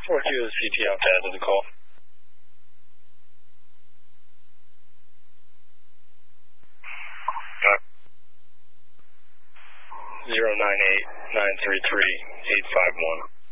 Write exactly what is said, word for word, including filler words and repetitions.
four two is C T Alpha to the call. Zero nine eight nine three three eight five one.